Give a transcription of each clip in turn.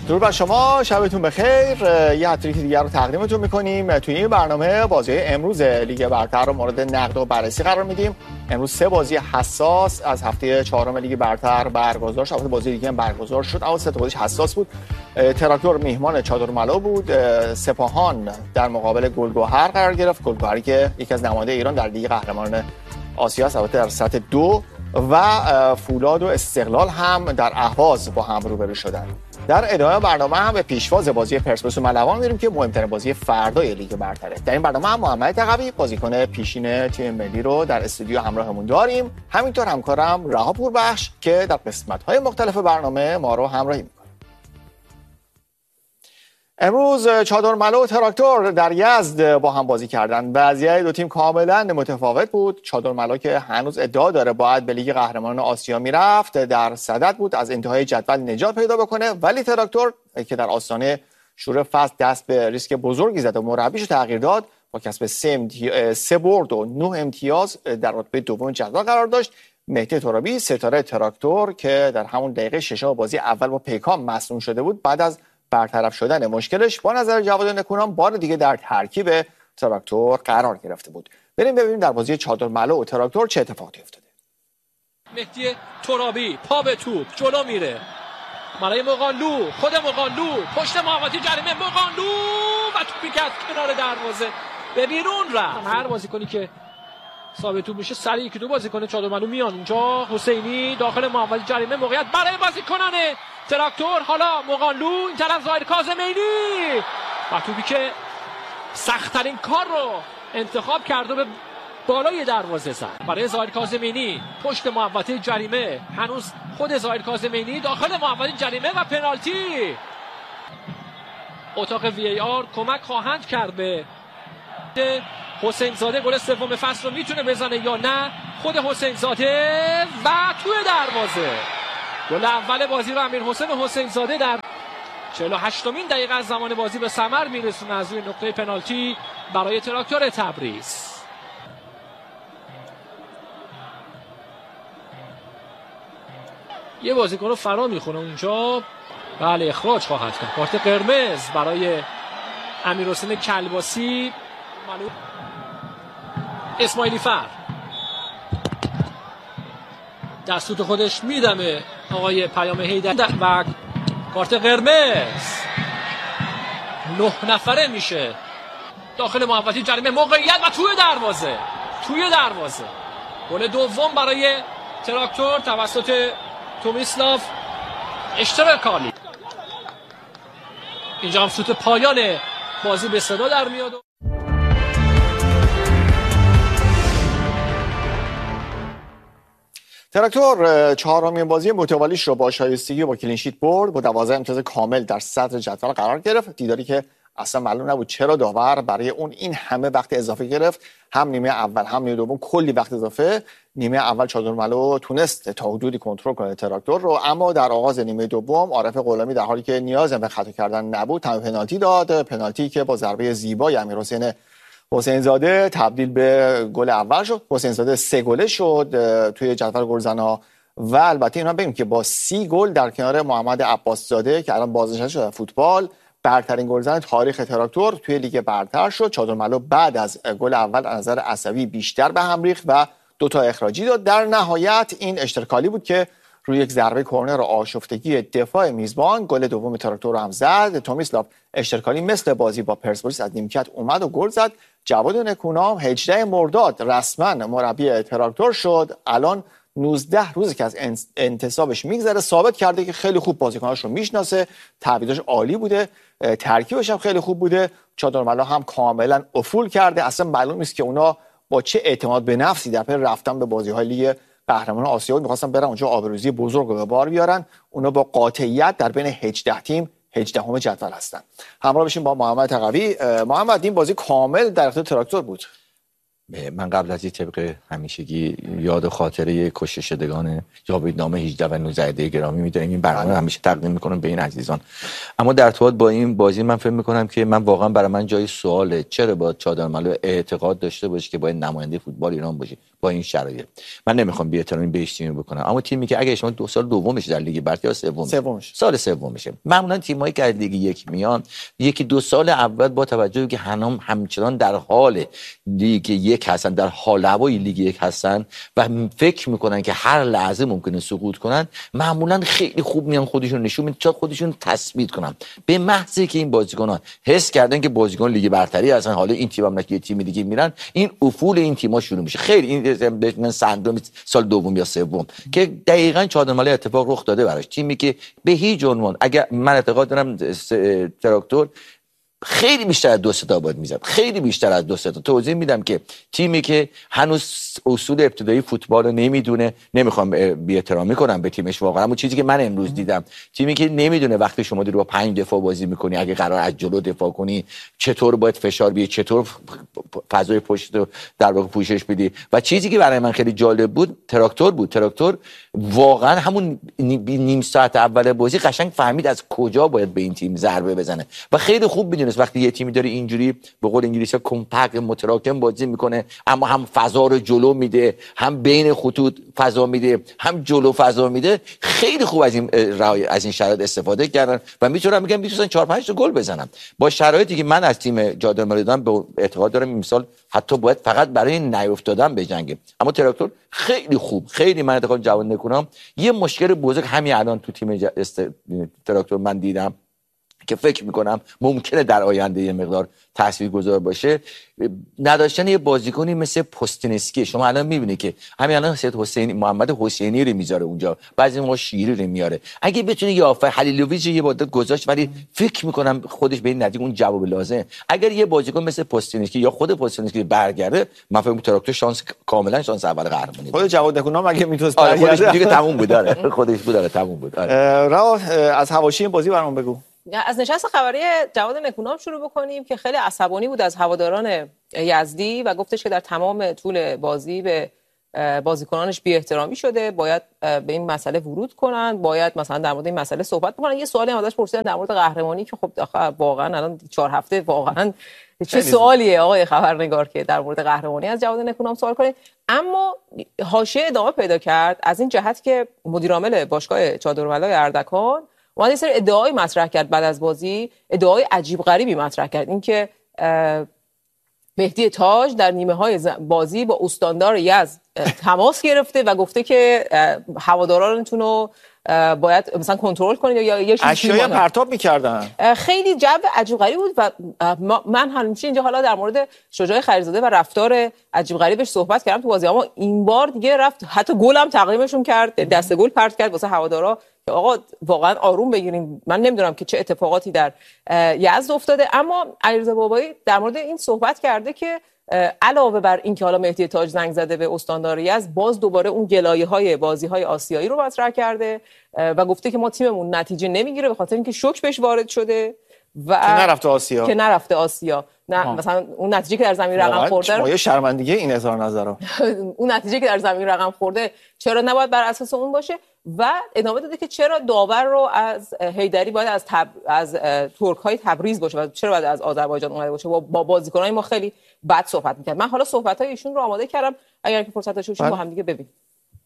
درود بر شما، شبتون بخیر. یه هتریک دیگر رو تقدیمتون میکنیم. توی این برنامه بازی امروز لیگ برتر رو مورد نقد و بررسی قرار میدیم. امروز 3 بازی حساس از هفته 4 لیگ برتر برگزار شد. بازی دیگه هم برگزار شد، اما 3 تا بازیش حساس بود. تراکتور میهمان چادرملو بود. سپاهان در مقابل گلگهر قرار گرفت. گلگهری که یکی از نماینده ایران در لیگ قهرمانان آسیا است، البته در سطح 2، و فولاد و استقلال هم در اهواز با هم روبرو شدند. در ادامه برنامه هم به پیشواز بازی پرسپولیس و ملوان میریم که مهمترین بازی فردای لیگ برتره. در این برنامه هم محمد تقوی بازیکن پیشین تیم ملی رو در استودیو همراهمون داریم، همینطور همکارم رها پوربخش که در قسمت‌های مختلف برنامه ما رو همراهی میکنه. امروز چادرملو و تراکتور در یزد با هم بازی کردن. وضعیت دو تیم کاملا متفاوت بود. چادرملو که هنوز ادعا داره باید به لیگ قهرمانان آسیا میرفت، در صدد بود از انتهای جدول نجات پیدا بکنه، ولی تراکتور که در آستانه شروع فصل دست به ریسک بزرگی زد و مربیشو تغییر داد، با کسب 3 برد و 9 امتیاز در رتبه دوم جدول قرار داشت. مهدی ترابی ستاره تراکتور که در همون دقیقه 6 بازی اول با پیکان مصدوم شده بود، بعد از برطرف شدن مشکلش با نظر جواد نکونام بار دیگه در ترکیب تراکتور قرار گرفته بود. بریم ببینیم در بازی چادرملو و تراکتور چه اتفاقی افتاده. مهدی ترابی پا به توپ جلو میره برای مقانلو، خود مقانلو پشت محوطه جریمه، مقانلو و توپی که از کنار دروازه به بیرون رفت. هر بازیکنی که ثابت توپ میشه سریع که دو بازیکن چادرملو میان اونجا. حسینی داخل محوطه جریمه، موقعیت برای بازیکنان تراکتور. حالا مقانلو این طرف ظاهر کاظمینی و توپی که سخت‌ترین کار رو انتخاب کرد و به بالای دروازه زد برای ظاهر کاظمینی پشت محوطه جریمه. هنوز خود ظاهر کاظمینی داخل محوطه جریمه و پنالتی. اتاق وی ای آر کمک خواهند کرد به حسین زاده. گل سوم فصل رو میتونه بزنه یا نه. خود حسین زاده و توی دروازه. گل اول بازی رو امیرحسین حسین زاده در 48مین دقیقه از زمان بازی به ثمر میرسونه از روی نقطه پنالتی برای تراکتور تبریز. یه بازیکن رو فرا میخونه اونجا. بله اخراج خواهد کرد. کارت قرمز برای امیرحسین کلباسی. اسماعیلی فر در سوت خودش میدمه آقای پیام حیدر و کارت قرمز. 9 نفره میشه داخل محوطه جریمه. موقعیت و توی دروازه. گل دوم برای تراکتور توسط تومیسلاف اشتراکالی. اینجا هم سوت پایان بازی به صدا در میاد. تراکتور 4مین بازی متوالیش رو با شایستگی با کلین شیت برد، با 12 امتیاز کامل در صدر جدول قرار گرفت. دیداری که اصلا معلوم نبود چرا داور برای اون این همه وقت اضافه گرفت. هم نیمه اول هم نیمه دوم کلی وقت اضافه. نیمه اول چادرملو تونست تا حدودی کنترل کنه تراکتور رو، اما در آغاز نیمه دوم عارف غلامی در حالی که نیاز به خطا کردن نبود تمام پنالتی داد. پنالتی که با ضربه زیبای امیرحسین حسین زاده تبدیل به گل اول شد. حسین زاده 3 گله شد توی جدول گلزنا و البته اینا بگیم که با 30 گل در کنار محمد عباس زاده که الان بازنشسته شده فوتبال برترین گلزن تاریخ تراکتور توی لیگ برتر شد. چادرملو بعد از گل اول از نظر عصبی بیشتر به هم ریخت و 2 تا اخراجی داد. در نهایت این اشتراکالی بود که روی یک ضربه کرنر آشفتگی دفاع میزبان گل دوم تراکتور رو هم زد. تومیسلاف اشتراکالی مثل بازی با پرسپولیس از نیمکت اومد و گل زد. جواد نکونام 18 مرداد رسما مربی تراکتور شد. الان 19 روزی که از انتصابش میگذره، ثابت کرده که خیلی خوب بازیکناش رو میشناسه، تعویضاش عالی بوده، ترکیبش هم خیلی خوب بوده. چادرملو هم کاملا افول کرده. اصلا معلوم نیست که اونا با چه اعتماد به نفسی در پی رفتن به بازی‌های لیگ قهرمانان آسیا می‌خواستن برن اونجا آبروزی بزرگ رو به بار بیارن. اونا با قاطعیت در بین 18 تیم 18 جدول هستن. همراه بشیم با محمد تقوی. محمد، این بازی کامل در اختیار تراکتور بود. من قبل از این طبق همیشگی یاد خاطره کشته شدگان جاویدنامه 18 و 19 گرامی می‌داریم. این برنامه همیشه تقدیم می‌کنم به این عزیزان. اما در ارتباط با این بازی من فکر می‌کنم که من واقعا برای من جای سواله چرا باید چادرملو اعتقاد داشته باشه که باید نماینده فوتبال ایران باشه با این شرایط. من نمی‌خوام بی‌احترامی بهش تیم بکنم، اما تیمی که اگه شما 2 سال دومش در لیگ برتر یا سومش سال سومشه، معمولا تیمایی که از لیگ یک میان یکی دو سال اول با توجه به که همچنان در حال لیگ یک هستن، در حال هوای لیگ یک هستن و فکر میکنن که هر لحظه ممکنه سقوط کنن، معمولا خیلی خوب میان خودشون نشون میدن تا خودشون تثبیت کنن. به محضی که این بازیکنان حس کردن که بازیکن لیگ برتری هستن، حالا این تیم هم که تیم دیگه میرن، این افول این تیم‌ها شروع میشه. خیلی این من سندروم سال دوم یا سوم که دقیقاً چادرملو اتفاق رخ داده براش. تیمی که به هیچ عنوان، اگر من اعتقاد دارم تراکتور خیلی بیشتر از 2 تا باید میزد، خیلی بیشتر از 2 تا. توضیح میدم که تیمی که هنوز اصول ابتدایی فوتبال رو نمیدونه، نمیخوام بی‌احترامی کنم به تیمش واقعا، اما چیزی که من امروز دیدم، تیمی که نمیدونه وقتی شما داری با 5 دفاع بازی میکنی، اگه قرار از جلو دفاع کنی چطور باید فشار بیاری، چطور فضای پشت رو در واقع پوشش بدی. و چیزی که برای من خیلی جالب بود تراکتور واقعا همون نیم ساعت اول بازی قشنگ فهمید از کجا باید به این تیم ضربه بزنه و خیلی خوب میدونست وقتی یه تیمی داره اینجوری به قول انگلیسی‌ها کمپکت متراکم بازی میکنه، اما هم فضا رو جلو میده، هم بین خطوط فضا میده، هم جلو فضا میده، خیلی خوب از این شرایط استفاده کردن و میتونم بگم میتونن 4 5 تا گل بزنن با شرایطی که من از تیم چادرملو دارم. به اعتقاد دارم این مثال حتی باید فقط برای نیافتادن بجنگه. اما تراکتور خیلی خوب، خیلی من اعتقاد جواب نکنم. یه مشکل بزرگ همین الان تو تیم تراکتور من دیدم که فکر میکنم ممکنه در آینده یه مقدار تاثیرگذار باشه، نداشتن یه بازیکنی مثل پوستینسکی. شما الان میبینید که همین الان سید حسینی، محمد حسینی رو میذاره اونجا، بعضی موقع شیری رو میاره. اگه بتونه یا آفر خلیلوویچ یه مدت گذاشت، ولی فکر میکنم خودش به این نتیجه اون جواب لازمه. اگر یه بازیکن مثل پوستینسکی یا خود پوستینسکی برگرده، من فکر میکنم تراکتور شانس کاملا شانس اول قهرمانی. خود جواد نکونام اگه میتونست خودش دیگه تموم بود داره، خودش بود تموم بود. از حواشی بازی برام بگو. از نشست خبری جواد نکونام شروع بکنیم که خیلی عصبانی بود از هواداران یزدی و گفتش که در تمام طول بازی به بازیکنانش بی‌احترامی شده، باید به این مسئله ورود کنن، باید مثلا در مورد این مسئله صحبت بکنن. یه سوالی ازش پرسیدن در مورد قهرمانی که خب واقعا الان 4 هفته واقعا چه سوالیه آقای خبرنگار که در مورد قهرمانی از جواد نکونام سوال کنید. اما حاشیه ادامه پیدا کرد از این جهت که مدیر عامل باشگاه چادرملو اردکان اومد یه سری ادعای مطرح کرد. بعد از بازی ادعای عجیب غریبی مطرح کرد، اینکه مهدی تاج در نیمه های بازی با استاندار یزد تماس گرفته و گفته که هوادارانتون رو باید مثلا کنترل کنید یا یه چیزی اشیاء پرتاب می‌کردن. خیلی جو عجیب غریب بود و من همیشه اینجا حالا در مورد شجاع خیرزاده و رفتار عجیب غریبش صحبت کردم تو بازی، اما این بار دیگه رفت حتی گل هم تقدیمشون کرد، دست گل پرت کرد واسه هوادارا که آقا واقعا آروم بگیریم. من نمیدونم که چه اتفاقاتی در یزد افتاده، اما علیرضا بابایی در مورد این صحبت کرده که علاوه بر این که حالا مهدی تاج زنگ زده به استاندار یزد، باز دوباره اون گلایه‌های بازی‌های آسیایی رو مطرح کرده و گفته که ما تیممون نتیجه نمیگیره به خاطر اینکه شوک بهش وارد شده و که نرفته آسیا. نه مثلا اون نتیجه که در زمین رقم خورده ما یه شرمندگی این اظهار نظرها اون نتیجه که در زمین رقم خورده چرا نباید بر اساس اون باشه. و ادامه داده که چرا داور رو از حیدری باید از ترک‌های تبریز باشه و چرا باید از آذربایجان اومده باشه. با بازیکنای ما خیلی بد صحبت می‌کرد. من حالا صحبت‌های ایشون رو آماده کردم، اگر که فرصت داشته باشیم با هم دیگه ببینیم.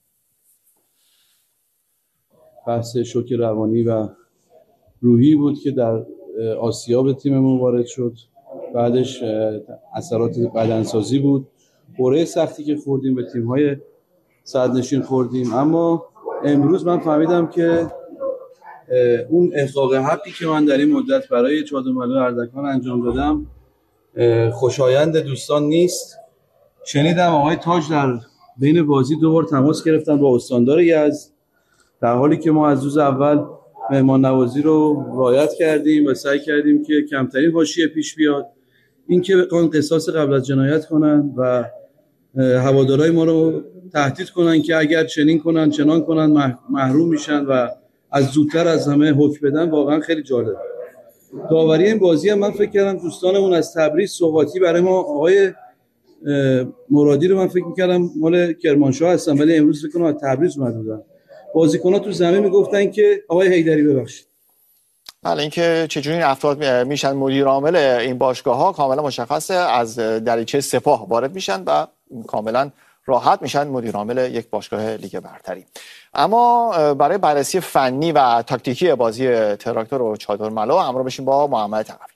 بحث شوک روانی و روحی بود که در آسیا به تیممون وارد شد، بعدش اثرات بدنسازی بود، قرعه سختی که خوردیم به تیم‌های صدرنشین خوردیم. اما امروز من فهمیدم که اون احقاق حقی که من در این مدت برای چادرملو اردکان انجام دادم خوشایند دوستان نیست. شنیدم آقای تاج در بین بازی 2 بار تماس گرفتن با استاندار یزد، در حالی که ما از روز اول مهمان نوازی رو رعایت کردیم و سعی کردیم که کمترین حاشیه پیش بیاد. این که بخوان قصاص قبل از جنایت کنن و هوادارهای ما رو تهدید کنن که اگر چنین کنن چنان کنن محروم میشن و از زودتر از همه حکم بدن، واقعا خیلی جالب. داوری این بازی هم من فکر کردم دوستانمون از تبریز سوغاتی برای ما آقای مرادی رو من فکر می‌کردم مال کرمانشاه هستن، ولی امروز فکر کنم از تبریز اومده بودن. بازیکن‌ها تو زمین میگفتن که آقای حیدری ببخشید. بله، اینکه چجوری این افراد میشن مدیر عامل این باشگاه‌ها کاملا مشخصه. از دریچه سپاه وارد میشن و کاملا راحت میشن مدیر عامل یک باشگاه لیگ برتری. اما برای بررسی فنی و تاکتیکی بازی تراکتور و چادرملا همراه بشیم با محمد تقوی.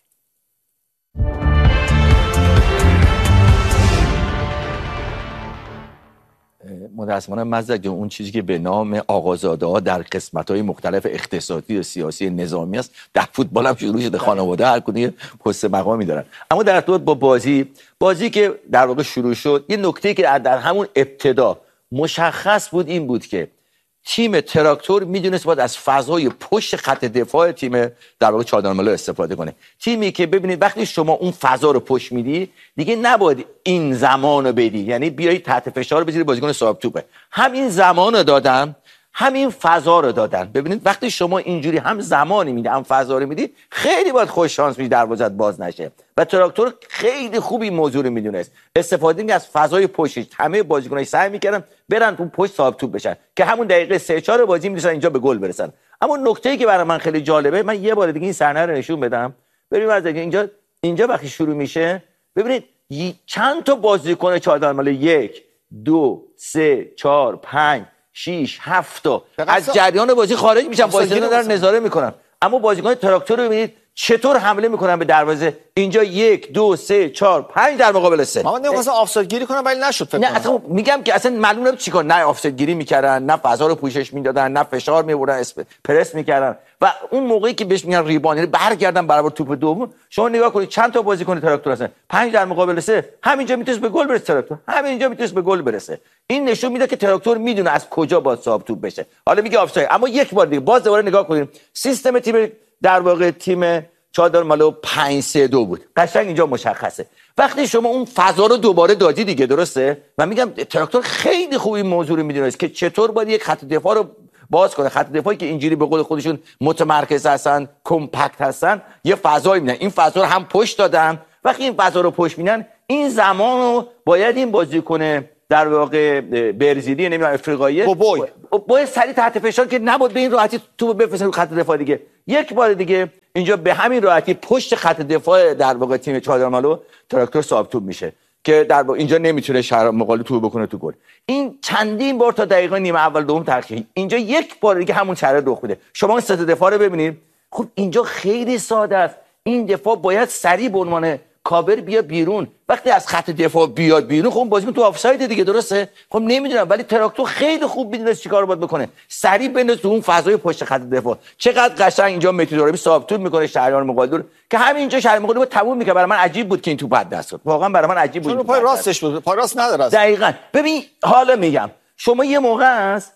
متأسفانه مزدک اون چیزی که به نام آقازاده‌ها در قسمت‌های مختلف اقتصادی و سیاسی نظامی است در فوتبال هم شروع شده. خانواده هر کدوم پست مقامی دارن. اما در ارتباط با بازی که در واقع شروع شد، یه نکته که در همون ابتدا مشخص بود این بود که تیم تراکتور میدونست باید از فضای پشت خط دفاع تیم در واقع چادرملا استفاده کنه. تیمی که ببینید وقتی شما اون فضا رو پشت میدی دیگه نباید این زمان رو بدی، یعنی بیایی تحت فشار بذاری بازیکن صاحب توپه. همین زمان رو دادن، همین فضا رو دادن. ببینید وقتی شما اینجوری هم زمانی میدی هم فضا رو میدی خیلی باید خوش شانس میشی دروازت باز نشه. و تراکتور خیلی خوب این موضوع رو میدونست، استفاده می از فضای پشتش. همه بازیکن‌ها سعی میکردن برن تو پشت صاحب توپ بشن که همون دقیقه 3-4 بازی میرسن اینجا به گل برسن. اما نکته‌ای که برای من خیلی جالبه، من یه بار دیگه این صحنه رو نشون بدم. ببینید از اینجا وقتی شروع میشه ببینید چند تا بازیکن چادرملا 1 2 3 4 5 6 7 تا از جریان بازی خارج میشن، بازیکن دارن نظاره میکنن. اما بازیکن تراکتور رو ببینید چطور حمله میکنن به دروازه. اینجا 1 2 3 4 5 در مقابل 3. محمد نمی‌خواستن آفساید گیری کنن ولی نشد فکر کنم. نه اصلا میگم که اصلا معلوم نبود چیکار، نه آفساید گیری میکردن، نه فضا رو پوشش میدادن، نه فشار میوردن، پرس میکردن. و اون موقعی که بهش میگن ریباند، یعنی برگردن برابر توپ دوم، شما نگاه کنید چند تا بازیکن تراکتور هستن، 5 در مقابل 3. همینجا میتونست به گل برسه تراکتور، همینجا میتونست به گل برسه. این نشون میده که تراکتور میدونه از کجا باید صاحب توپ بشه. حالا میگه آفساید، اما یک بار دیگه باز دوباره نگاه کنید سیستم تیم در واقع تیم چادرملا 5-3-2 بود. قشنگ اینجا مشخصه. وقتی شما اون فضا رو دوباره دادی دیگه، درسته؟ و میگم تراکتور خیلی خوب این موضوع رو میدونه که چطور باید یک خط دفاع رو باز کنه. خط دفاعی که اینجوری به قول خودشون متمرکز هستن، کمپکت هستن، یه فضایی میدن. این فضا رو هم پشت دادن. وقتی این فضا رو پشت میدن، این زمان رو باید این بازیکن در واقع برزیلی نمیدونم افریقایی باید سریع تحت فشار که نبود به این راحتی توپ بفرستن رو خط دفاع دیگه. یک بار دیگه اینجا به همین راحتی پشت خط دفاع در واقع تیم چادرملا تراکتور صاحب توپ میشه که در واقع اینجا nemiتونه شهر مقابل توپ بکنه تو گل. این چندین بار تا دقیقه نیمه اول دوم ترکیب، اینجا یک بار دیگه همون چهره رخ میده. شما این سه دفاع رو ببینید. خب اینجا خیلی ساده است. این دفاع باید سریع به عنوان کاور بیا بیرون. وقتی از خط دفاع بیاد بیرون، خب بازیکن تو آفساید دیگه، درسته؟ خب نمیدونم، ولی تراکتور خیلی خوب میدونست چیکار باید بکنه. سریع بنداز تو اون فضای پشت خط دفاع. چقدر قشنگ اینجا مهدی دراوی صاحب توپ میکنه شهریار مقالدور که همینجا شهریار مقالدور تموم میکنه. برای من عجیب بود که این توپ دست داد. واقعا برای من عجیب بود. چون پای راستش بود، پای راست نداره. دقیقاً. ببین حالا میگم شما یه موقع است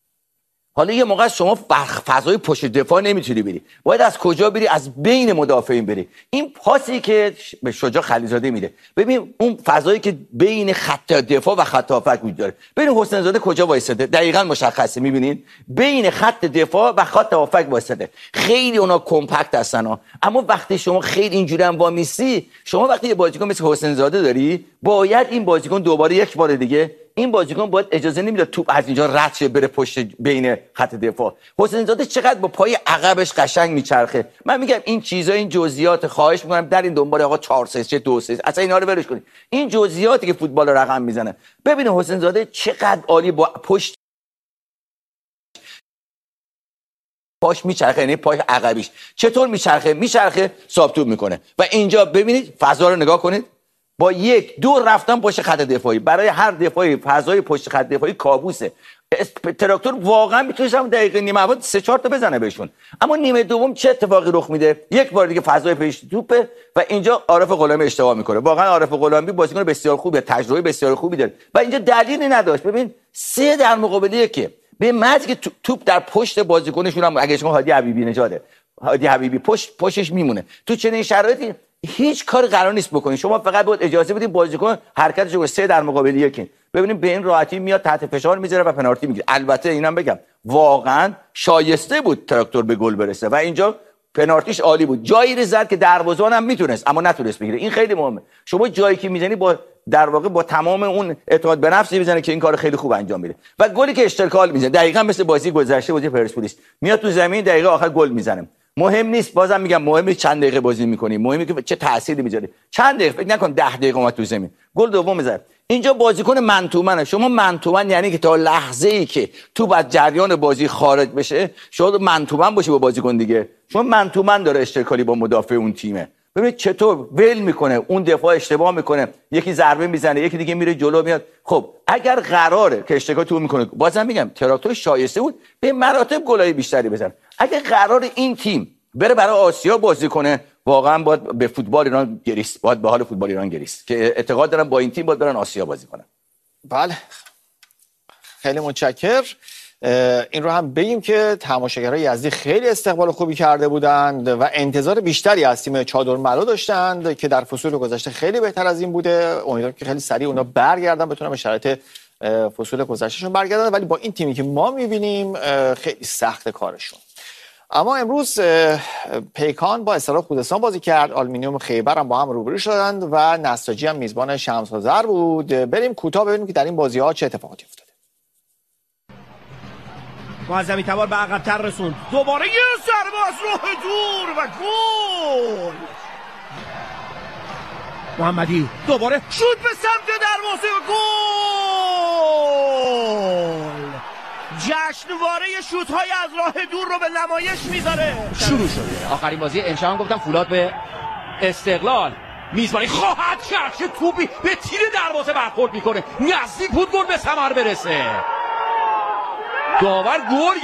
شما فضای پشت دفاع نمیتونی بری، باید از کجا بری؟ از بین مدافعین بری. این پاسی که به شجاع خلیزاده میده، ببین اون فضایی که بین خط دفاع و خط هافک وجود داره، ببین حسین زاده کجا وایساده، دقیقاً مشخصه. میبینین بین خط دفاع و خط هافک وایساده. خیلی اونا کمپکت هستن اما وقتی شما خیلی اینجوری هم وامیسی، شما وقتی یه بازیکن مثل حسین زاده داری، باید این بازیکن دوباره یک بار دیگه این بازیکن باید اجازه نمیداد توپ از اینجا رد شه بره پشت بین خط دفاع. حسین زاده چقدر با پای عقبش قشنگ میچرخه. من میگم این چیزا، این جزئیات، خواهش میکنم در این دنبال آقا 4-3-3 2-3 اصلا اینا رو ولش کنید. این جزئیاتی که فوتبال رقم میزنه. ببین حسین زاده چقدر عالی با پشت پاش میچرخه، یعنی پای عقبیش چطور میچرخه صاحب توپ میکنه. و اینجا ببینید فضا رو نگاه کنید، با 1-2 رفتن پشت خط دفاعی. برای هر دفاعی فضای پشت خط دفاعی کابوسه. تراکتور واقعا میتونه هم دقیقه نیمه اول 3-4 تا بزنه بهشون. اما نیمه دوم چه اتفاقی رخ میده؟ یک بار دیگه فضای پشت توپه و اینجا عارف غلامی اشتباه میکنه. واقعا عارف غلامی بازیکن بسیار خوبه، تجربه بسیار خوبی داره و اینجا دلیلی نداشت. ببین 3 در مقابل 1 به محض که توپ در پشت بازیکنشون هم اگه شما هادی حبیبی نژاده، هادی حبیبی پشتش میمونه. تو چنین شرایطی هیچ کاری قرار نیست بکنید. شما فقط باید اجازه بدید بازیکن حرکتش رو 3 در مقابل 1 ببینید به این راحتی میاد تحت فشار میذاره و پنالتی میگیره. البته اینم بگم واقعا شایسته بود تراکتور به گل برسه و اینجا پنالتیش عالی بود. جایی رو زد که دروازه‌بان هم میتونست اما نتونست بگیره. این خیلی مهمه. شما جایی که میزنی با در واقع با تمام اون اعتماد به نفسی بزنه که این کار خیلی خوب انجام میده و گلی که اشتغال میزنه دقیقاً مثل بازی گذشته بازی پرسپولیس میاد تو زمین دقیقه آخر گل میزنه. مهم نیست، بازم میگم مهم نیست چند دقیقه بازی میکنی، مهمه که چه تأثیری میذاره. چند دقیقه، فکر نکن 10 دقیقه اومد تو زمین گل دوم میزنه. اینجا بازیکن من تو منه. شما من تو من یعنی که تا لحظه ای که تو بعد جریان بازی خارج بشه شما من تو من باشی با بازیکن دیگه. شما من تو من داره اشتراکی با مدافع اون تیمه. ببینید چطور ول میکنه، اون دفاع اشتباه میکنه، یکی ضربه میزنه، یکی دیگه میره جلو میاد. خب اگر قراره که اشتراکی تو میکنه، بازم میگم تراکتور شایسته بود به مراتب گلای بیشتری بزنه. اگر قرار این تیم بره برای آسیا بازی کنه، واقعا باید به فوتبال ایران گریست، باید به حال فوتبال ایران گریست که اعتقاد دارم با این تیم باید برن آسیا بازی کنن. بله خیلی متشکر. این رو هم بگیم که تماشاگرای یزدی خیلی استقبال خوبی کرده بودند و انتظار بیشتری از تیم چادر ملو داشتند که در فصول گذشته خیلی بهتر از این بوده. امیدوارم که خیلی سریع اونا برگردن، بتونن به شرایط فصول گذشتهشون برگردن، ولی با این تیمی که ما می‌بینیم خیلی سخت کارشون. اما امروز پیکان با استقلال خوزستان بازی کرد، آلومینیوم خیبر هم با هم روبرو شدند و نساجی هم میزبان شمس آذر بود. بریم کوتاه ببینیم که در این بازی‌ها چه اتفاقاتی افتاده. معظمی تبار به عقب‌تر رسوند، دوباره یه ضربه از راه دور و گل. محمدی دوباره شوت به سمت دروازه و گل. جشنواره شوت‌های از راه دور رو به نمایش میذاره. شروع شده آخرین بازی امشب هم گفتم فولاد به استقلال میزبانی خواهد کرد که توپی به تیر دروازه برخورد میکنه، نزدیک بود گل به ثمر برسه. داور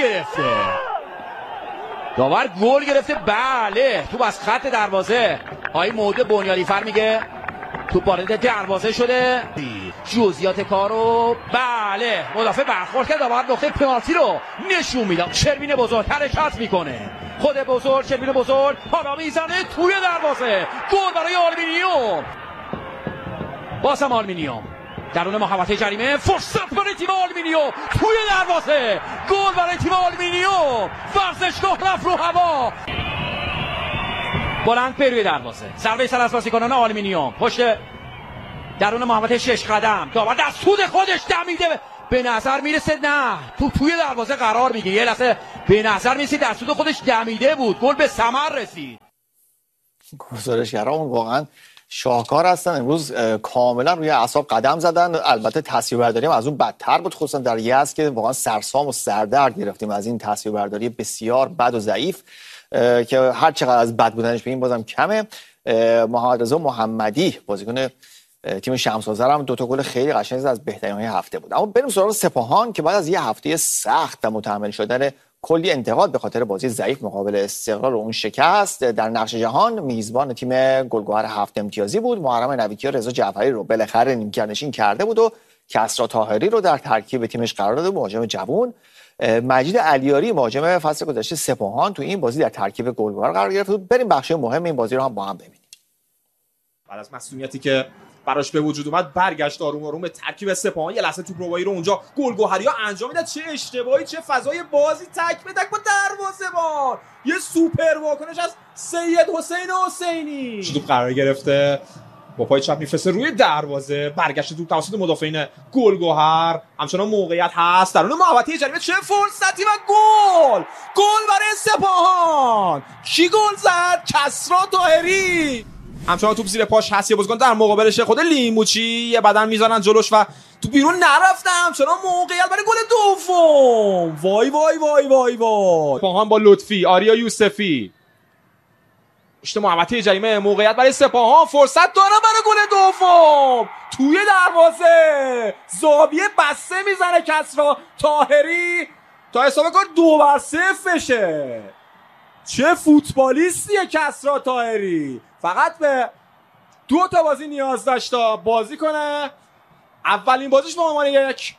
گل گرفته. بله توپ از خط دروازه. آقای موده بنیادی فر میگه توپ وارد دروازه شده. جزئیات کارو بله مدافع برخورد کرد، داور نقطه پنالتی رو نشون میداد. شروین بزرگ حرکت میکنه، خود بزرگ شروین بزرگ حالا میزنه توی دروازه. گل برای آلومینیوم. بازم آلومینیوم درون محوطه جریمه، فرصت برای تیم آلومینیوم توی دروازه. گل برای تیم آلومینیوم. ورزشگاه رفت رو هوا، بلند به روی دروازه. ضربه سر از بازیکنان آلومینیوم پشت درون محوطه 6 قدم. داور در سود خودش دمیده، به نظر میرسه نه توی دروازه قرار میگیره. یه لحظه به نظر میرسه در سود خودش دمیده بود، گل به ثمر رسید. گزارشگران واقعا شاهکار هستن. امروز کاملا روی اعصاب قدم زدن. البته تصویربرداری هم از اون بدتر بود، خصوصا در یزد که واقعا سرسام و سردرد گرفتیم از این تصویربرداری بسیار بد و ضعیف که هر چقدر از بد بودنش بگیم بازم کمه. محمد رضا محمدی بازیکن تیم شمس آذر هم 2 تا گل خیلی قشنگ از بهترین‌های هفته بود. اما بریم سراغ سپاهان که بعد از یه هفته سخت و متحمل شدن کلی انتقاد به خاطر بازی ضعیف مقابل استقلال و اون شکست در نقش جهان میزبان تیم گلگهر 7 امتیازی بود. محرم نویکی و رضا جعفری رو بالاخره نیمکرنشین کرده بود و کسری طاهری رو در ترکیب تیمش قرار داده. مهاجم جوان مجید علیاری مهاجم فصل گذشته سپاهان تو این بازی در ترکیب گلگهر قرار گرفت. بریم بخش مهم این بازی رو هم با هم ببینیم. بعد از مسئولیتی که براش به وجود اومد برگشت آروم آروم به ترکیب سپاهان. یه لحظه توپ روایی رو اونجا گلگهری‌ها انجام میدن، چه اشتباهی، چه فضای بازی، تک به تک با دروازه‌بان. یه سوپر واکنش از سید حسین حسینی. توپ قرار گرفته با پای چپ میفرسته روی دروازه، برگشت توپ توسط مدافعین گلگهر. همچنان موقعیت هست درون محوطه جریمه، چه فرصتی و گل برای سپاهان. کی گل زد؟ کسری طاهری. همچنان توپ زیر پاش هست، یه بازیکن در مقابلش خود لیموچی، یه بدن میذارن جلوش و تو بیرون نرفته. همچنان موقعیت برای گل دوم. وای وای وای وای وای. سپاهان با لطفی، آریا یوسفی پشت محوطه جریمه، موقعیت برای سپاهان، فرصت دارن برای گل دوم توی دروازه. زاویه بسته میزنه کسری طاهری تا حساب کار 2-0 بشه. چه فوتبالیستیه کسری طاهری. فقط به 2 تا بازی نیاز داشت تا بازی کنه. اولین بازیش به عنوان 1.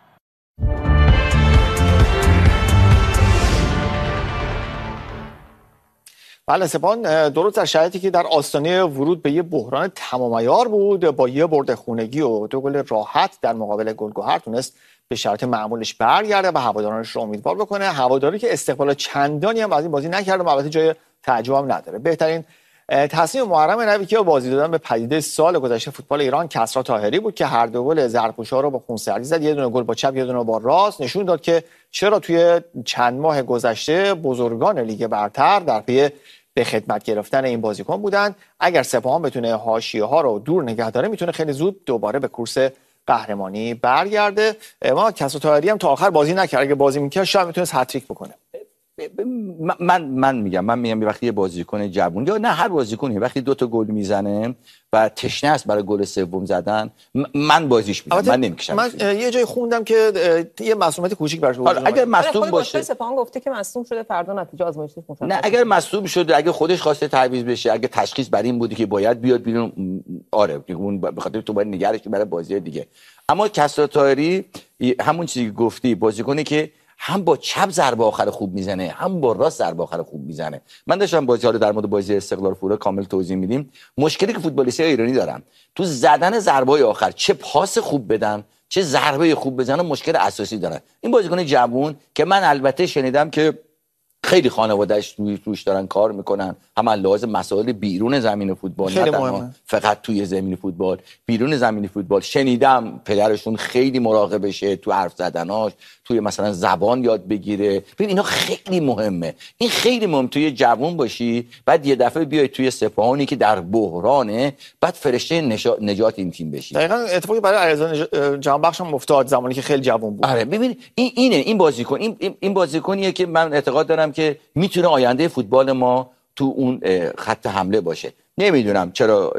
بله سپاهان درست در شرایطی که در آستانه ورود به یه بحران تمام عیار بود، با یه برد خونگی و 2 گل راحت در مقابل گلگهر تونست به شرایط معمولش برگرده و هوادارانش رو امیدوار بکنه. هواداری که استقبال چندانی هم از این بازی نکرد و البته جای تعجب هم نداره. بهترین تصمیم محرم نبیکیا بازی دادن به پدیده سال گذشته فوتبال ایران کسری طاهری بود که هر دو گل زرپوشا رو با خونسردی زد. یه دونه گل با چپ، یه دونه با راست. نشون داد که چرا توی چند ماه گذشته بزرگان لیگ برتر در پی به خدمت گرفتن این بازیکن بودن. اگر سپاهان بتونه حاشیه‌ها رو دور نگه داره میتونه خیلی زود دوباره به کورس قهرمانی برگرده. ما کسری طاهری هم تا آخر بازی نکرد، اگه بازی میکرد شاید میتونست هتریک بکنه. من میگم وقتی یه بازیکن جوون یا نه هر بازیکنی وقتی 2 تا گل میزنه و تشنه است برای گل سوم زدن، من بازیش میدم، من نمیکشم. من یه جای خوندم که یه معصومیت کوچیک براش وجود اگر مصدوم باشه، سپاهان گفته که مصدوم شده، فردا نتیجه آزمایشش مطلق. نه اگر مصدوم شده، اگه خودش خواسته تعویض بشه، اگه تشخیص بر این بودی که باید بیاد بیرون، آره اون به خاطر تو باید نگرش برای بازی دیگه. اما کسری طاهری همون چیزی که گفتی، بازیکنی که هم با چپ ضربه آخر خوب میزنه، هم با راست ضربه آخر خوب میزنه. من داشتم بازی رو در مورد بازی استقلال فورا کامل توضیح میدیم. مشکلی که فوتبالیستای ایرانی دارن تو زدن ضربه آخر، چه پاس خوب بدن چه ضربه خوب بزنن، مشکل اساسی دارن. این بازیکن جوون که من البته شنیدم که خیلی خانواده‌اش روش دارن کار میکنن، هم لحاظ مسائل بیرون زمین فوتبال، نه تنها فقط توی زمین فوتبال، بیرون زمین فوتبال. شنیدم پدرشون خیلی مراقبشه تو حرف زدناش، توی مثلا زبان یاد بگیره. ببین اینا خیلی مهمه. این خیلی مهم توی جوون باشی، بعد یه دفعه بیای توی سپاهانی که در بحرانه، بعد فرشته نجات این تیم بشی. دقیقاً اتفاقی برای علیرضا جهانبخش هم افتاد زمانی که خیلی جوون بود. آره ببین این بازیکن این بازیکنیه که من اعتقاد دارم که میتونه آینده فوتبال ما تو اون خط حمله باشه. نمیدونم چرا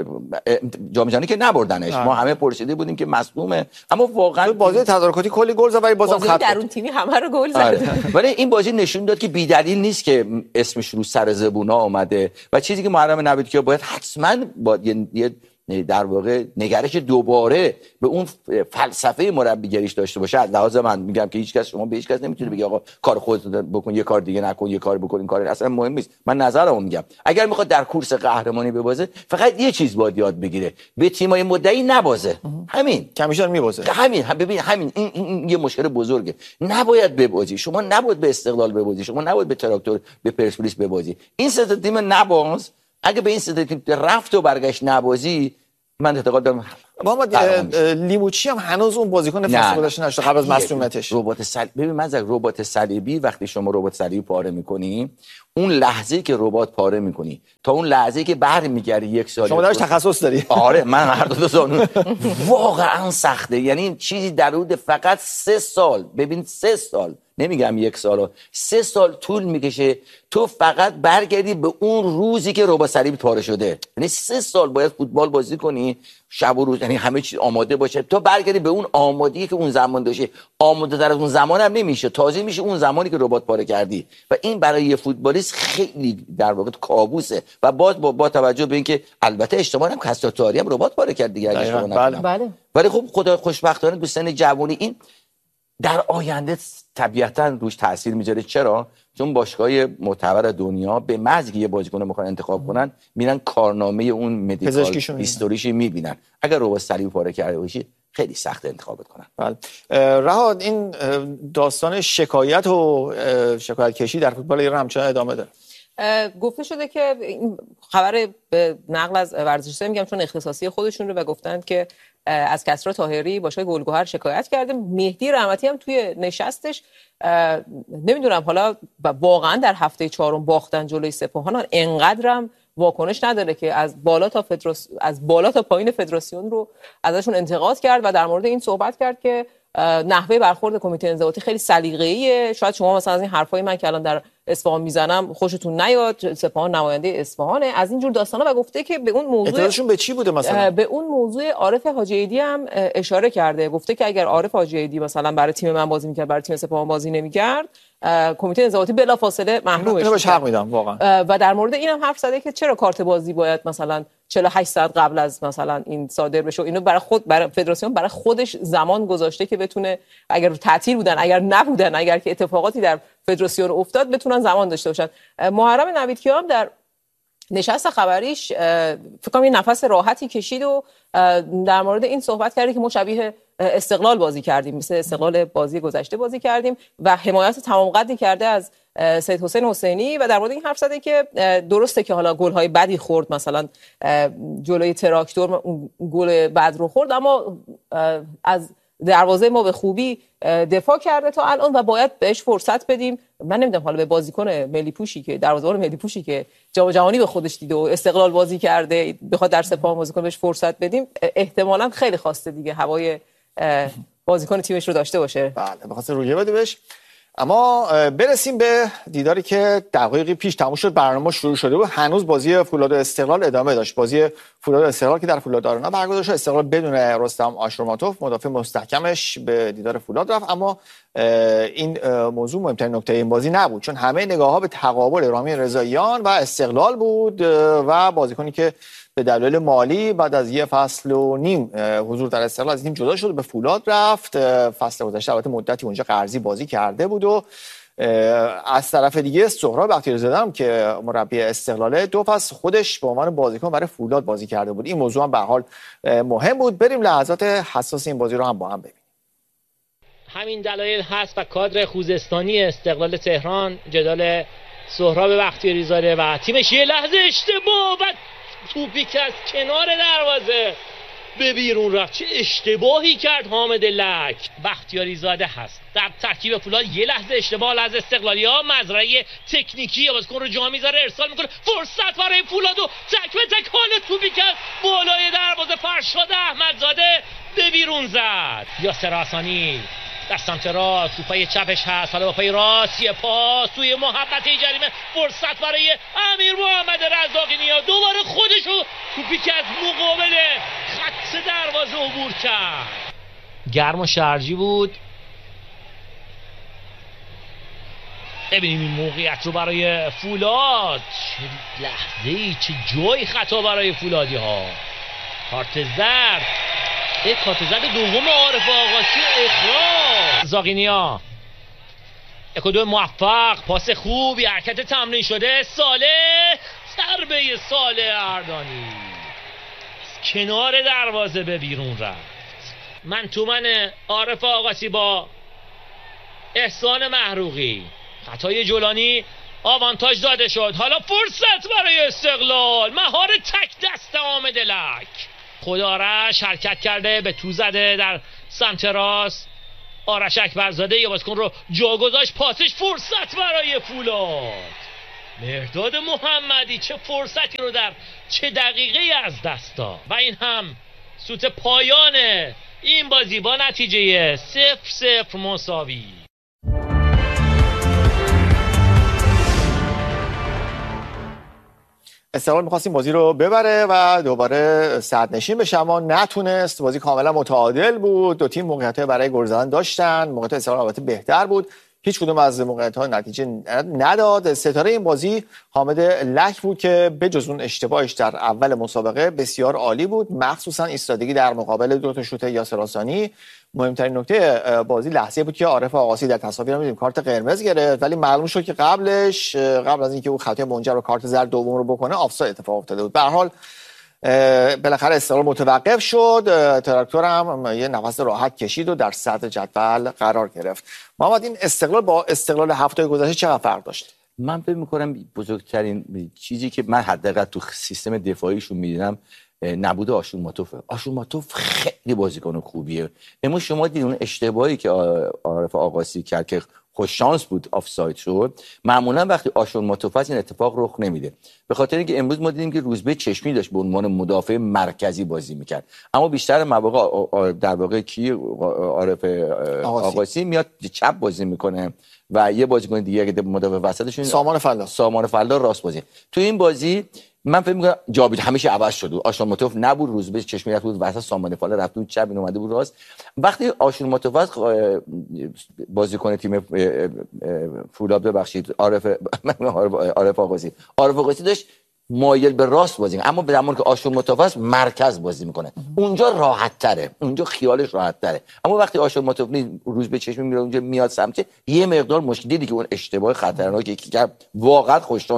جام جهانی که نبردنش، ما همه پرسیده بودیم که مصدومه، اما واقعا بازی تدارکاتی کلی گل زد ولی بازم خط در اون تیمی همه رو گل زد. ولی این بازی نشون داد که بی‌دلیل نیست که اسمش رو سر زبونا اومده و چیزی که محرم نبیکیا باید حتما با یه در واقع نگرش دوباره به اون فلسفه مربیگریش داشته باشه. از لحاظ من میگم که شما به هیچ کس نمیتونه بگی آقا کار خودت بکن، یه کار دیگه نکن، یه کار بکن، این کار اصلا مهم نیست. من نظرمو میگم اگر میخواد در کورس قهرمانی ببازه، فقط یه چیز باید یاد بگیره، به تیمای مدعی نبازه. همین کمیشن میبازه. همین ببین همین این یه مشکل بزرگه. نباید ببازی، شما نباید به استقلال ببازی، شما نباید به تراکتور، به پرسپولیس ببازی. این سه تا تیم نباز. اگه به این سه تیم رفت و برگشت نبازی، من اعتقاد دارم محمد لیموچی هم هنوز اون بازیکن فصل گذشته نشده قبل از مصونیتش. ببین من ربات صلیبی، وقتی شما ربات صلیبی پاره می‌کنی، اون لحظه‌ای که ربات پاره می‌کنی تا اون لحظه‌ای که برمیگردی 1 سال، شما درش تخصص داری. آره من هر دو زانو واقعا سخته. یعنی چیزی در حدود فقط 3 سال، ببین 3 سال، نمیگم 1 سال، 3 سال طول میکشه تو فقط برگردی به اون روزی که ربات صلیبی پاره شده. یعنی 3 سال باید فوتبال بازی کنی، شب و روز، یعنی همه چیز آماده باشه تا برگردی به اون آمادگی که اون زمان داشتی. آماده تر از اون زمان هم نمیشه، تازه میشه اون زمانی که ربات پاره کردی و این برای یه فوتبالیست خیلی در واقع کابوسه. و با توجه به اینکه البته اجتماعی هم کسری طاهری هم ربات پاره کرد دیگه، اگه بله. ولی خب خدا خوشبختانه تو سن جوانی این در آینده طبیعتاً روش تاثیر میذاره. چرا؟ چون باشگاه معتبر دنیا به محض که یه بازیکن رو میخوان انتخاب کنن، میرن کارنامه اون مدیکال هیستوریش میبینن. اگر ربات صلیبی پاره کرده باشی خیلی سخت انتخابت کنن. بله. رهاد، این داستان شکایت و شکایت کشی در فوتبال ایران همچنان ادامه داره. گفته شده که این خبر به نقل از ورزشگاه میگم چون اختصاصی خودشون رو، و گفتند که از کسری طاهری باشگاه گلگهر شکایت کرده. مهدی رحمتی هم توی نشستش، نمیدونم حالا واقعا در هفته 4 باختن جلوی سپاهان، انقدرم واکنش نداره که از بالا تا پایین فدراسیون رو ازشون انتقاد کرد و در مورد این صحبت کرد که نحوه برخورد کمیته انضباطی خیلی سلیقه‌ایه. شاید شما مثلا از این حرفای من که الان در اصفهان میزنم خوشتون نیاد، سپاهان نماینده اصفهانه، از این جور داستانا. و گفته که به اون موضوع اعتراضشون به چی بوده؟ مثلا به اون موضوع عارف حاجی عیدی هم اشاره کرده. گفته که اگر عارف حاجی عیدی مثلا برای تیم من بازی میکرد، برای تیم سپاهان بازی نمیکرد، کمیته انضباطی بلافاصله محرومش می‌کنه. بهش حق میدم واقعا. و در مورد اینم حرف زده که چرا کارت بازی باید مثلا 48 ساعت قبل از مثلا این صادر بشه. اینو برای فدراسیون برای خودش زمان گذاشته که بتونه اگر تعطیل بودن، اگر نبودن، اگر که اتفاقاتی در فدراسیون افتاد بتونن زمان داشته باشن. محرم نویدکیا هم در نشست خبریش فکر کنم یه نفس راحتی کشید و در مورد این صحبت کرده که ما شبیه استقلال بازی کردیم، مثل استقلال بازی گذشته بازی کردیم و حمایت تمام قدی کرده از سید حسین حسینی و در مورد این حرف زده که درسته که حالا گل‌های بدی خورد، مثلا جلوی تراکتور گل بد رو خورد، اما از دروازه ما به خوبی دفاع کرده تا الان و باید بهش فرصت بدیم. من نمیدونم حالا به بازیکن ملی پوشی که دروازه‌بان ملی پوشی که جام جهانی به خودش دیده و استقلال بازی کرده بخواد در سپاه بازی کنه بهش فرصت بدیم، احتمالاً خیلی خواسته دیگه هوای بازیکن تیمش رو داشته باشه. بله بخاطر رویه بده بهش. اما برسیم به دیداری که دقایقی پیش تموم شد، برنامه شروع شده بود، هنوز بازی فولاد استقلال ادامه داشت. بازی فولاد استقلال که در فولاد آرنا برگزار شد، استقلال بدون رستم آشورماتوف مدافع مستحکمش به دیدار فولاد رفت. اما این موضوع مهمترین نکته این بازی نبود، چون همه نگاه‌ها به تقابل رامین رضاییان و استقلال بود و بازیکنی که به دلایل مالی بعد از 1.5 فصل حضور در استقلال از تیم جدا شد به فولاد رفت. فصل گذشته البته مدتی اونجا قرضی بازی کرده بود و از طرف دیگه سهراب بختیاری‌زاده هم که مربی استقلاله 2 فصل خودش به عنوان بازیکن برای فولاد بازی کرده بود. این موضوع هم به هر حال مهم بود. بریم لحظات حساس این بازی رو هم با هم ببینیم. همین دلایل هست و کادر خوزستانی استقلال تهران جدال سهراب بختیاری‌زاده و تیمش یه لحظه اشتباه و توپی که از کنار دروازه به بیرون رفت. چه اشتباهی کرد حامد لک. بختیاری‌زاده هست در ترکیب فولاد، یه لحظه اشتباه از استقلالی‌ها، مزرعه تکنیکی بازیکن رو جا میذاره، ارسال میکنه، فرصت برای فولاد و تک به تک حال توپی که بالای دروازه فرشاد احمدزاده به بیرون زد. یاسر حسانی در سمت راست، توپای چپش هست، حالا با پای راست یه پاس توی محبته جریمه، فرصت برای امیر محمد رزاقی، دوباره خودشو توپی که از مقابل خط دروازه عبور کرد. گرم و شرجی بود. ببینیم این موقعیت رو برای فولاد، چه لحظه‌ای، چه جای خطا برای فولادی ها. کارت زرد، کارت زرد دوم عارف آقاسی، اخراج. زاغینیا 1-2 موفق، پاس خوبی، حرکت تمرین شده، صالح، ضربه صالح اردانی از کنار دروازه به بیرون رفت. من عارف آقاسی با احسان محروقی، خطای جولانی آوانتاژ داده شد. حالا فرصت برای استقلال، مهار تک دست حامد لک. خودآرش حرکت کرده، به تو زده در سمت راست، آرش اکبرزاده یا بازیکن رو جا گذاشت، پاسش، فرصت برای فولاد. مهرداد محمدی چه فرصتی رو در چه دقیقه از دست داد و این هم سوت پایان این بازی با نتیجه 0-0 مساوی. استقلال می‌خواست این بازی رو ببره و دوباره صدرنشین بشه اما نتونست. بازی کاملا متعادل بود، دو تیم موقعیت‌های برای گل زدن داشتن، موقعیت استقلال البته بهتر بود، هیچ کدوم از موقعیت‌ها نتیجه نداد. ستاره این بازی حامد لک بود که بجز اون اشتباهش در اول مسابقه بسیار عالی بود، مخصوصا ایستادگی در مقابل 2 تا شوت یاسر حسانی. مهمترین نکته بازی لحظه بود که عارف آقاسی در تصاویر می‌بینیم کارت قرمز گرفت، ولی معلوم شد که قبل از اینکه او خطای منجر به کارت زرد دوم رو بکنه آفساید اتفاق افتاده بود. به هر حال بالاخره استقلال متوقف شد، تراکتور هم یه نفس راحت کشید و در صدر جدول قرار گرفت. محمد، این استقلال با استقلال هفته گذشته چقدر فرق داشت؟ من فکر می‌کنم بزرگترین چیزی که من حداقل تو سیستم دفاعیشون می‌دیدم نبود آشورماتوف خیلی بازیکن خوبیه. اما شما دیدین اون اشتباهی که عارف آقاسی کرد که خوش شانس بود آفساید شد، معمولا وقتی آشورماتوف هست این اتفاق رخ نمیده، به خاطر اینکه امروز ما دیدیم که روزبه چشمی داشت به عنوان مدافع مرکزی بازی میکرد، اما بیشتر مواقع در واقع عارف آقاسی میاد چپ بازی میکنه و یه بازیکن دیگه که مدافع وسطشون سامان فلا راست بازی. تو این بازی من فکر می‌کنم جابجا همیشه عوض شد، آشورماتوف نبود، روزبه چشمی رفت بود وسط، سامان فالا رفت بود چپ، این اومده بود راست. وقتی آشورماتوف بازیکن تیم فولاد ببخشید عارف آقاسی داشت مایل به راست بازی، اما به زمانی که آشورماتوف مرکز بازی میکنه اونجا راحت تره، اونجا خیالش راحت تره. اما وقتی آشورماتوف روزبه چشمی میره اونجا میاد سمت، یه مقدار مشکلی دیگه اون اشتباه خطرناکی که واقعا خوششانس شد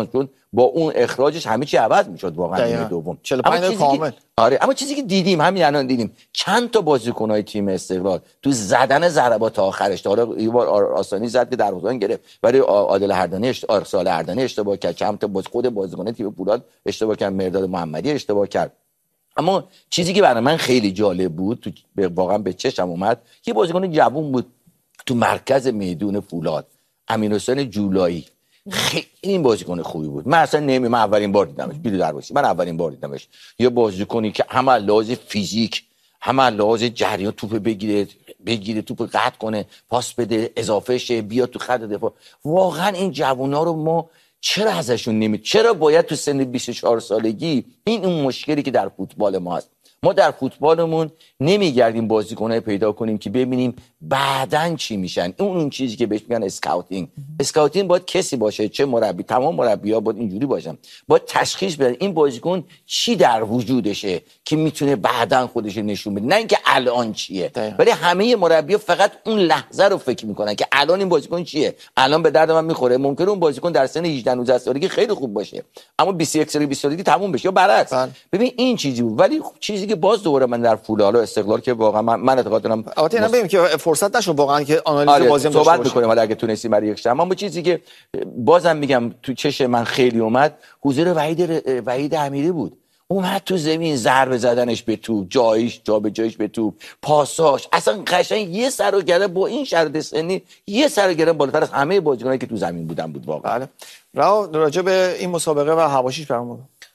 با اون اخراجش همه چی عوض میشد واقعا نیمه دوم 45 دقیقه کامل. آره اما چیزی که دیدیم همین الان دیدیم چند تا بازیکن‌های تیم استقلال تو زدن ضربات آخرش حالا یه بار آسانی زد که دروازه‌بان گرفت برای عادل اردنی ارسال اردنی اشتباه کرد، چند تا خود بازیکن تیم فولاد اشتباه کرد، مرداد محمدی اشتباه کرد. اما چیزی که برای من خیلی جالب بود تو واقعا به چشم اومد که بازیکن جوون بود تو مرکز میدون فولاد، امیرحسین جولایی. خیلی این بازیکن خوبی بود. من اصلا من اولین بار دیدمش. بیرو دروازی من اولین بار دیدمش. یه بازیکنی که هم لحاظ فیزیک هم لحاظ جریان توپ بگیره توپ قطع کنه، پاس بده، اضافه شه، بیاد تو خط دفاع. واقعا این جوونا رو ما چرا ازشون چرا باید تو سن 24 سالگی این اون مشکلی که در فوتبال ما هست. ما در فوتبالمون نمیگردیم بازیکن‌های پیدا کنیم که ببینیم بعدن چی میشن. اون چیزی که بهش میگن اسکاوتینگ باید کسی باشه، چه مربی، تمام مربی‌ها باید اینجوری باشن، باید تشخیص بدن این بازیکن چی در وجودشه که میتونه بعدن خودش نشون بده، نه اینکه الان چیه. ولی همه مربی‌ها فقط اون لحظه رو فکر میکنن که الان این بازیکن چیه، الان به درد من میخوره. ممکنه اون بازیکن در سن 18 19 سالگی خیلی خوب باشه اما 21 سالگی 20 سالگی تموم بشه یا برعکس. ببین این چیزی بود. ولی چیزی که باز دوباره من در فولاد و استقلال که واقعا من اعتقاد دارم البته ببینیم که فرصت نشد واقعا که آنالیز بازی هم صحبت می‌کنیم حالا اگه تونستیم برای یک شنبه. اما چیزی که بازم میگم تو چش من خیلی اومد حضور وحید امیری بود. اومد تو زمین ضربه زدنش به توپ، جابجاییش به توپ، پاساش، اصلا قشنگ یه سر و گره با این شرط سنی یه سر و گره بالاتر از همه بازیکنایی که تو زمین بودن بود واقعا. بله. راجع به این مسابقه و حواشیش برامون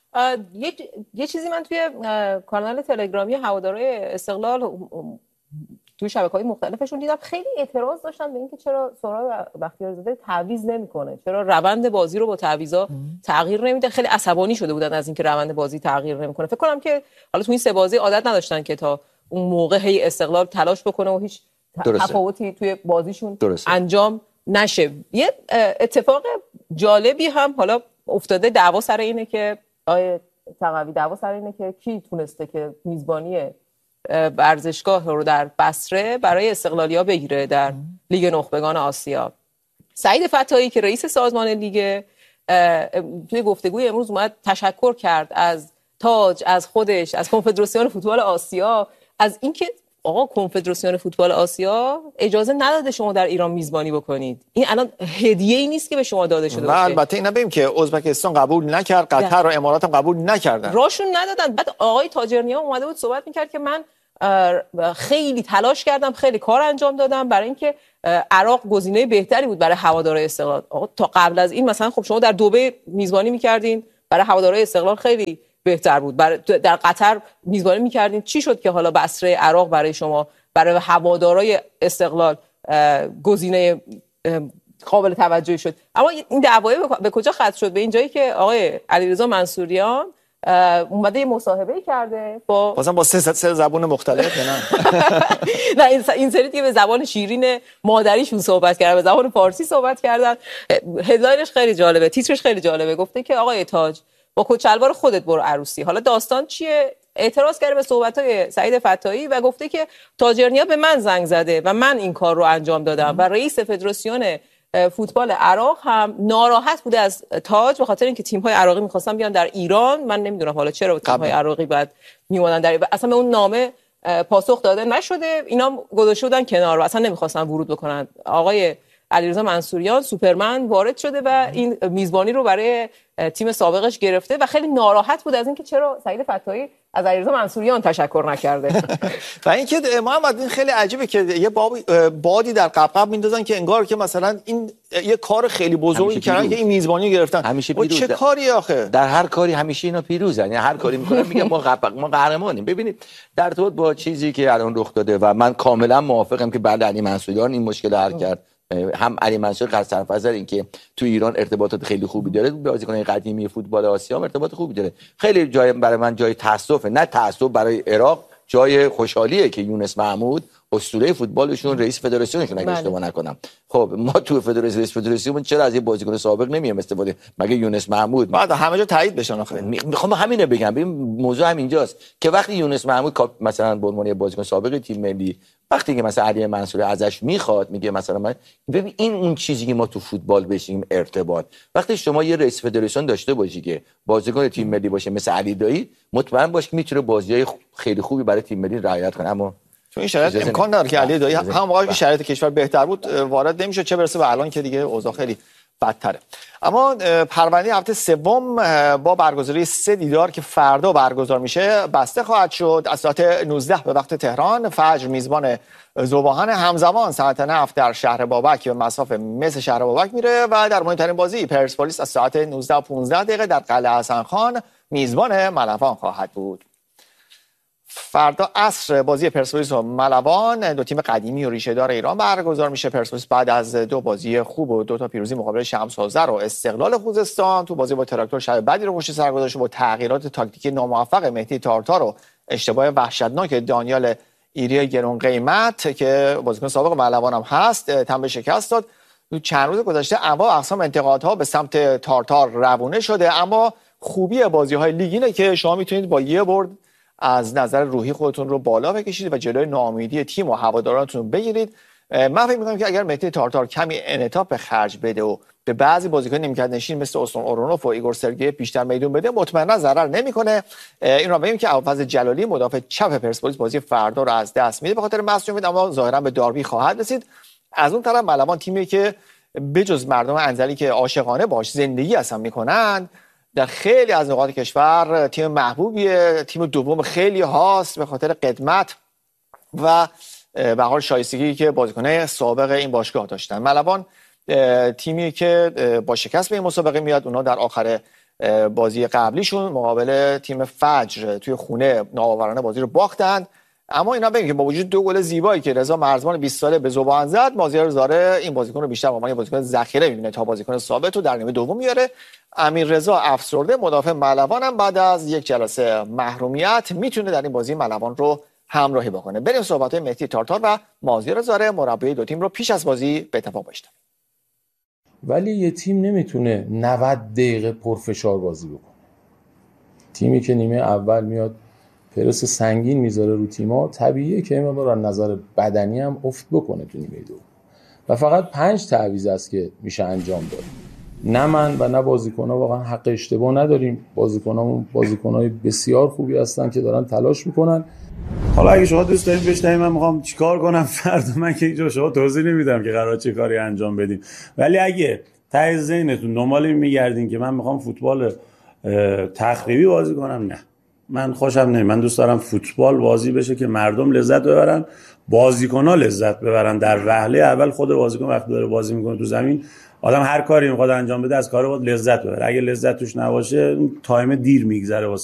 یه چیزی من توی کانال تلگرامی هوادارهای استقلال توی شبکه‌های مختلفشون دیدم خیلی اعتراض داشتن به اینکه چرا سهراب بختیاری‌زاده تعویض نمی‌کنه، چرا روند بازی رو با تعویضا تغییر نمیده. خیلی عصبانی شده بودن از اینکه روند بازی تغییر نمی‌کنه. فکر کنم که حالا تو این سه بازی عادت نداشتن که تا اون موقع هی استقلال تلاش بکنه و هیچ تفاوتی توی بازیشون انجام نشه. یه اتفاق جالبی هم حالا افتاده، دعوا سر اینه که کی تونسته که میزبانی ورزشگاه رو در بصره برای استقلالیا بگیره در لیگ نخبگان آسیا. سعید فتاحی که رئیس سازمان لیگ توی گفتگوی امروز اومد تشکر کرد از تاج، از خودش، از کنفدراسیون فوتبال آسیا، از اینکه آقا کنفدراسیون فوتبال آسیا اجازه نداده شما در ایران میزبانی بکنید. این الان هدیه‌ای نیست که به شما داده شده باشه. البته اینا ببین که ازبکستان قبول نکرد، قطر و امارات هم قبول نکردن، راشون ندادن. بعد آقای تاجرنیا اومده بود صحبت میکرد که من خیلی تلاش کردم، خیلی کار انجام دادم برای اینکه عراق گزینه بهتری بود برای هوادارهای استقلال. آقا تا قبل از این مثلا خب شما در دبی میزبانی میکردین، برای هوادارهای استقلال خیلی بهتر بود. در قطر میزبانی میکردین، چی شد که حالا بصره عراق برای شما، برای هوادارهای استقلال گزینه قابل توجهی شد؟ اما این دعوای به کجا ختم شد؟ به این جایی که آقای علیرضا منصوریان اومده یه مصاحبه کرده با سه زبان مختلف. نه این سری که به زبان شیرین مادریشون صحبت کردن، به زبان فارسی صحبت کردن. هدلاینش خیلی جالبه، تیترش خیلی جالبه. گفته که آقای تاج با کچلوار خودت برو عروسی. حالا داستان چیه؟ اعتراض کرده به صحبت‌های سعید فتاحی و گفته که تاجرنیا به من زنگ زده و من این کار رو انجام دادم و رئیس فدراسیون فوتبال عراق هم ناراحت بوده از تاج به خاطر اینکه تیم‌های عراقی می‌خواستن بیان در ایران. من نمیدونم حالا چرا تیم‌های عراقی بعد میومدن در اصلا به اون نامه پاسخ داده نشده، اینا گذاشته بودن کنار و اصلا نمی‌خواستن ورود بکنن. آقای علیرضا منصوریان سوپرمن وارد شده و این میزبانی رو برای تیم سابقش گرفته و خیلی ناراحت بود از اینکه چرا سعید فتاحی از علیرضا منصوریان تشکر نکرده. و اینکه محمد این خیلی عجیبه که یه بادی در قبقب میندازن که انگار که مثلا این یه کار خیلی بزرگی کردن که این میزبانی گرفتن. همیشه پیروز. چه کاری آخه؟ در هر کاری همیشه اینا پیروزن، یعنی هر کاری میکنن میگن ما قهرمانیم. ببینید در ارتباط با چیزی که الان رخ داده و من کاملا موافقم که بعد علی منصوریان این مشکل حل کرد. هم علی منصور قصد سرفزر این که تو ایران ارتباطات خیلی خوبی داره، بازیکنان قدیمی فوتبال آسیا هم ارتباط خوبی داره. خیلی جای برای من جای تاسفه، نه تاسف برای عراق، جای خوشحالیه که یونس محمود اسطوره فوتبالشون رئیس فدراسیونشون اگه اشتباه نکنم. خب ما تو رئیس فدراسیون چرا از یه بازیکن سابق نمیایم استفاده؟ مگه یونس محمود بعد همه جا تایید بشن آخه. میخوام همینو بگم. ببین موضوع همینجاست که وقتی یونس محمود مثلا به عنوان بازیکن سابق تیم ملی وقتی که مثلا علی منصوری ازش میخواد میگه مثلا من ببین این اون چیزی که ما تو فوتبال بشیم ارتباط، وقتی شما یه رئیس فدراسیون داشته باشی که بازیکن تیم ملی باشه مثل علی دایی، مطمئن باش که میتونه بازیای خیلی خوبی برای تیم ملی رعایت کنه. اما تو این شرایط امکان نداره که علی دایی هم موقعی که شرایط کشور بهتر بود وارد نمیشه، چه برسه به الان که دیگه اوضاع خیلی بدتره. اما پرونده هفته سوم با برگزاری 3 دیدار که فردا برگزار میشه بسته خواهد شد. از ساعت 19 به وقت تهران فجر میزبان ذوباهن، همزمان ساعت 9 در شهر بابک به مصاف مس شهر بابک میره و در مهمترین بازی پرسپولیس از ساعت 19 و 15 دقیقه در قلعه حسن خان میزبان ملوان خواهد بود. فردا عصر بازی پرسپولیس و ملوان، دو تیم قدیمی و ریشه‌دار ایران برگزار میشه. پرسپولیس بعد از 2 بازی خوب و 2 تا پیروزی مقابل شمس حوزه و استقلال خوزستان تو بازی با تراکتور شب بدی رو پشت سر گذاشته با تغییرات تاکتیکی ناموفق مهدی تارتار و اشتباه وحشتناک دانیال ایری گرون قیمت که بازیکن سابق ملوان هم هست تنبه شکست داد. تو چند روز گذشته انواع اقسام انتقادها به سمت تارتار روونه شده، اما خوبی بازی‌های لیگ اینه که شما میتونید با یه برد از نظر روحی خودتون رو بالا بکشید و جلوی ناامیدی تیم و هوادارانتون بگیرید. من فکر می‌کنم که اگر مهدی تارتار کمی انعطاف به خرج بده و به بعضی بازیکن نیمکت نشین مثل استون اورونوف و ایگور سرگیف بیشتر میدون بده، مطمئنا ضرر نمی‌کنه. این رو ببینیم که ابوالفضل جلالی مدافع چپ پرسپولیس بازی فردا رو از دست میده به خاطر مصونیت، اما ظاهرا به داربی خواهد رسید. از اون طرف ملوان تیمی که بجز مردم انزلی که عاشقانه باش زندگی اصلا میکنن، در خیلی از نقاط کشور تیم محبوبیه، تیم دوم خیلی هاست به خاطر قدمت و به حال شایستگی که بازیکن‌های سابق این باشگاه داشتن. ملوان تیمی که با شکست به این مسابقه میاد. اونا در آخر بازی قبلیشون مقابل تیم فجر توی خونه ناآورانه بازی رو باختن. اما اینا بگیم که با وجود 2 گل زیبایی که رضا مرزبان 20 ساله به ذوباهن زد، مازیار زاره این بازیکن رو بیشتر به عنوان بازیکن ذخیره می‌بینه تا بازیکن ثابت رو در نیمه دوم میاره. امیر رضا افسرده مدافع ملوان هم بعد از یک جلسه محرومیت میتونه در این بازی ملوان رو همراهی بکنه. بریم صحبت‌های مهدی تارتار و مازیار زاره مربی دو تیم رو پیش از بازی به اتفاق بشنویم. ولی یه تیم نمیتونه 90 دقیقه پرفشار بازی بکنه. تیمی که نیمه اول میاد پرس سنگین میذاره رو تیم‌ها، طبیعیه که این مقدار از نظر بدنی هم افت بکنه تو نیمه دوم. و فقط 5 تعویض است که میشه انجام داد. نه من و نه بازیکن‌ها واقعا حق اشتباه نداریم. بازیکنامون بازیکن‌های بسیار خوبی هستن که دارن تلاش میکنن. حالا اگه شما دوست دارید بشنوید من میخوام چیکار کنم فردا، من که اینجا شما توضیح نمیدم که قرار چه کاری انجام بدیم، ولی اگه ته ذهنتون دنبال میگردین که من میخوام فوتبال تخریبی بازی کنم، نه، من خوشم نمیاد. من دوست دارم فوتبال بازی بشه که مردم لذت ببرن، بازیکن‌ها لذت ببرن. در وهله اول خود بازیکن وقتی داره بازی میکنه تو زمین، آدم هر کاری میخواد انجام بده از کار خود لذت ببره. اگه لذت توش نباشه تایم دیر میگذره واسه